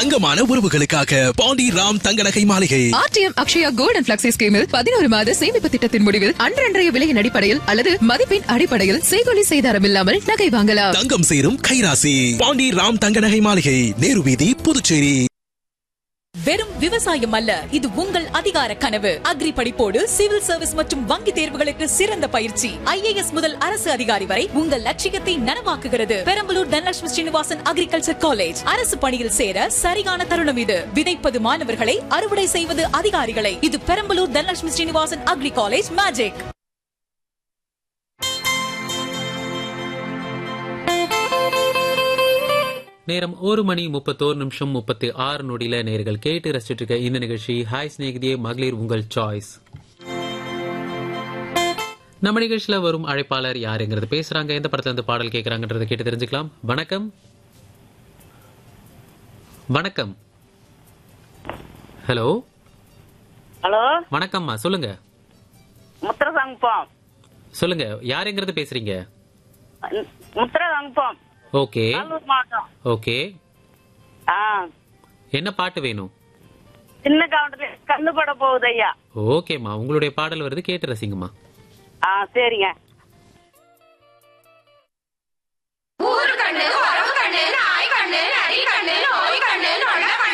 தங்கமான உறவுகளுக்காக பாண்டி ராம் தங்க நகை மாளிகை. RTM Akshaya gold and flexi ஸ்கீமில் 11 மாத சேமிப்பு திட்டத்தின் முடிவில் அன்றைய விலையின் அடிப்படையில் அல்லது மதிப்பின் அடிப்படையில் செய்கூலி செய்தாரம் இல்லாமல் நகை வாங்கலாம். தங்கம் சேரும் கைராசி பாண்டி ராம் தங்க நகை மாளிகை, நேரு வீதி, புதுச்சேரி. வெறும் விவசாயம் அல்ல, இது உங்கள் அதிகார கனவு. அக்ரி படிப்போடு சிவில் சர்வீஸ் மற்றும் வங்கி தேர்வுகளுக்கு சிறந்த பயிற்சி. IAS முதல் அரசு அதிகாரி வரை உங்கள் லட்சியத்தை நனவாக்குகிறது. Perambalur Dhanalakshmi Srinivasan agriculture college. அரசு பணியில் சேர சரியான தருணம் இது. விதைப்பது மாணவர்களை, அறுவடை செய்வது அதிகாரிகளை. இது Perambalur Dhanalakshmi Srinivasan agri college magic. நேரம் 1:31:36 நேயர்கள் கேட்டு ரசிச்சுட்டு இருக்க இந்த நிகழ்ச்சி ஹாய் ஸ்நேகிதியே மகளிர் உங்கள் சாய்ஸ். நம்ம நிகழ்ச்சியில வரும் அழைப்பாளர் யாருங்கிறது பேசுறாங்க, எந்த படத்துல இருந்து பாடல் கேட்கறாங்கன்றத கேட்டு தெரிஞ்சுக்கலாம். வணக்கம். வணக்கம். ஹலோ. ஹலோ வணக்கம்மா, சொல்லுங்க. முத்திரசங்கப்பம். சொல்லுங்க, யாருங்கிறது பேசுறீங்க? முத்திரசங்கப்பம். Okay okay. என்ன பாட்டு வேணும்? சின்ன கவுண்டர்ல கண்ணு பட போகுது ஐயா. ஓகேம்மா, உங்களுடைய பாடல் வருது, கேட்டு ரசிங்கம்மா. சரிங்க. ஊரு கண்ணு, உறவு கண்ணு, நாய் கண்ணு, நரி கண்ணு, நோய் கண்ணு, நொல்ல